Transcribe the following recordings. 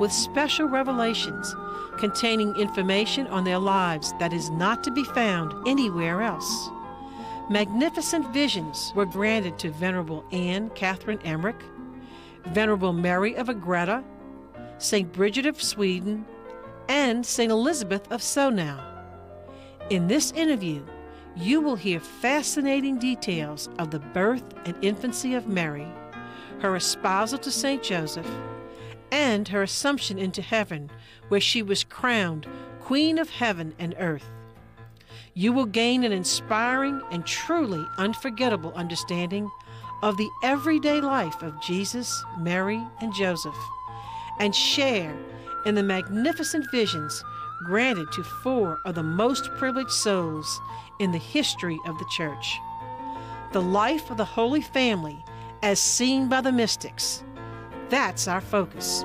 with special revelations containing information on their lives that is not to be found anywhere else. Magnificent visions were granted to Venerable Anne Catherine Emmerich, Venerable Mary of Agreda, St. Bridget of Sweden, and St. Elizabeth of Sonau. In this interview, you will hear fascinating details of the birth and infancy of Mary, her espousal to St. Joseph, and her assumption into heaven, where she was crowned Queen of Heaven and Earth. You will gain an inspiring and truly unforgettable understanding of the everyday life of Jesus, Mary, and Joseph, and share in the magnificent visions granted to 4 of the most privileged souls in the history of the Church. The life of the Holy Family as seen by the mystics. That's our focus.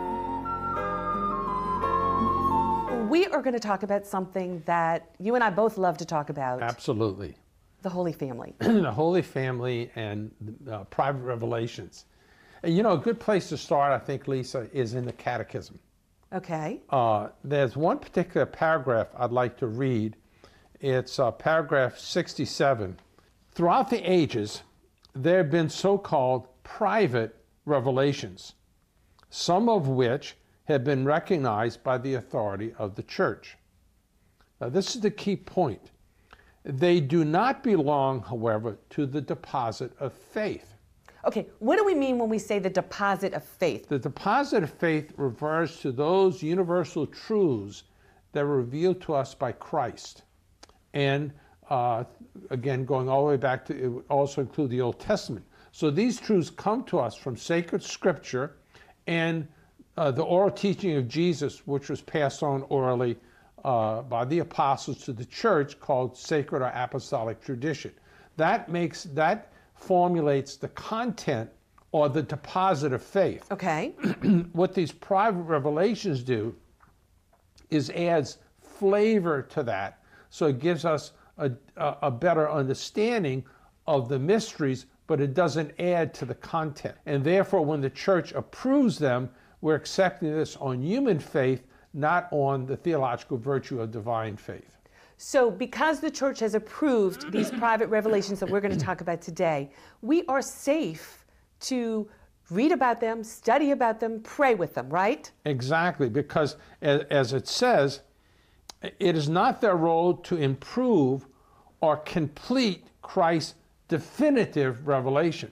We are going to talk about something that you and I both love to talk about. Absolutely. The Holy Family. The Holy Family and private revelations. And you know, a good place to start, I think, Lisa, is in the Catechism. Okay. There's one particular paragraph I'd like to read. It's paragraph 67. Throughout the ages, there have been so-called private revelations, some of which have been recognized by the authority of the Church. Now, this is the key point. They do not belong, however, to the deposit of faith. Okay, what do we mean when we say the deposit of faith? The deposit of faith refers to those universal truths that were revealed to us by Christ. And again, going all the way back to, it would also include the Old Testament. So these truths come to us from sacred scripture and the oral teaching of Jesus, which was passed on orally by the apostles to the Church, called sacred or apostolic tradition. That formulates the content or the deposit of faith. Okay. What these private revelations do is adds flavor to that, so it gives us a better understanding of the mysteries, but it doesn't add to the content. And therefore, when the Church approves them, we're accepting this on human faith, not on the theological virtue of divine faith. So because the Church has approved these private revelations that we're going to talk about today, we are safe to read about them, study about them, pray with them, right? Exactly, because as it says, it is not their role to improve or complete Christ's definitive revelation,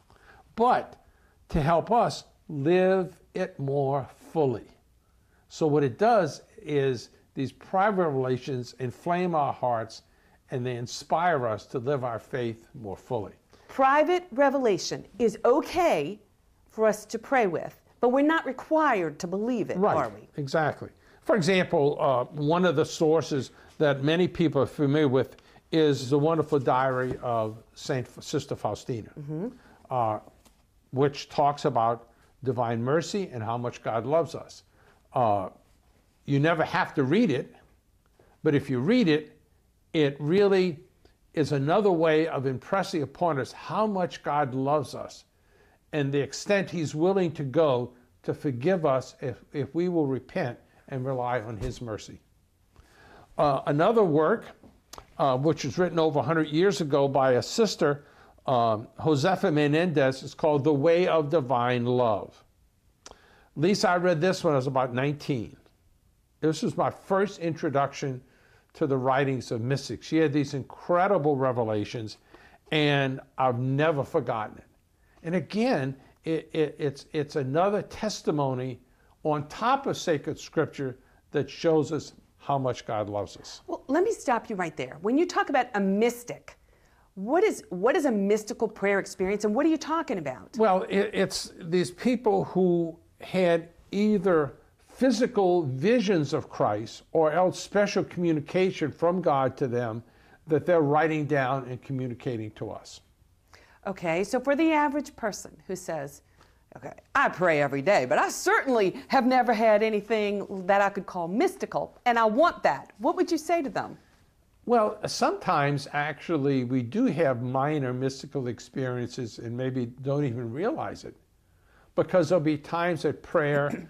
but to help us live it more fully. So what it does is these private revelations inflame our hearts and they inspire us to live our faith more fully. Private revelation is okay for us to pray with, but we're not required to believe it, Right, are we? exactly. For example, one of the sources that many people are familiar with is the wonderful diary of Sister Faustina, which talks about divine mercy and how much God loves us. You never have to read it, but if you read it, it really is another way of impressing upon us how much God loves us and the extent He's willing to go to forgive us if we will repent and rely on His mercy. Another work, which was written over 100 years ago by a sister, Josefa Menendez, is called The Way of Divine Love. Lisa, I read this when I was about 19. This was my first introduction to the writings of mystics. She had these incredible revelations, and I've never forgotten it. And again, it's another testimony on top of sacred scripture that shows us how much God loves us. Well, let me stop you right there. When you talk about a mystic, what is a mystical prayer experience, and what are you talking about? Well, it's these people who had either physical visions of Christ or else special communication from God to them that they're writing down and communicating to us. Okay, so for the average person who says, okay, I pray every day, but I certainly have never had anything that I could call mystical, and I want that, what would you say to them? Well, sometimes actually we do have minor mystical experiences and maybe don't even realize it, because there'll be times at prayer